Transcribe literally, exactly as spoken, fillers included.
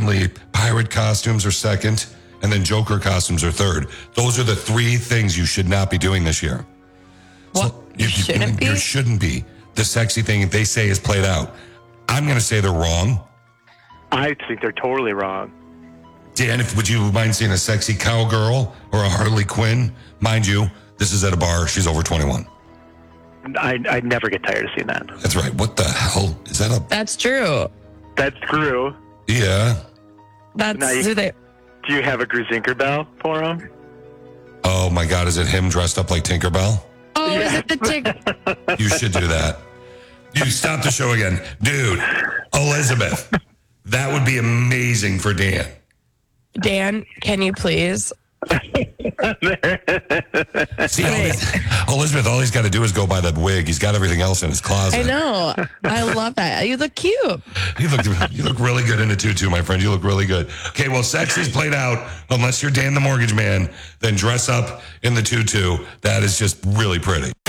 apparently pirate costumes are second, and then Joker costumes are third. Those are the three things you should not be doing this year. Well, So you shouldn't be? You shouldn't be. The sexy thing they say is played out. I'm going to say they're wrong. I think they're totally wrong. Dan, if, would you mind seeing a sexy cowgirl or a Harley Quinn? Mind you, this is at a bar. She's over twenty-one. I I never get tired of seeing that. That's right. What the hell? Is that a... That's true. That's true. Yeah. That's Now you- who they. Do you have a Gruzinkerbell for him? Oh, my God. Is it him dressed up like Tinkerbell? Oh, is it the tick? You should do that. You stop the show again. Dude, Elizabeth, that would be amazing for Dan. Dan, can you please? See, all he's- Elizabeth, all he's got to do is go buy that wig. He's got everything else in his closet. I know. I love that. You look cute. You look, you look really good in a tutu, my friend. You look really good. Okay, well, sex is played out. Unless you're Dan the Mortgage Man, then dress up in the tutu. That is just really pretty.